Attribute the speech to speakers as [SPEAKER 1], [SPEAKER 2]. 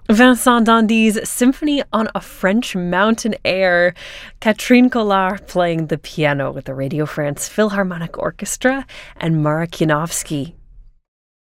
[SPEAKER 1] Vincent Dandy's Symphony on a French Mountain Air. Catherine Collard playing the piano with the Radio France Philharmonic Orchestra, and Marek Janowski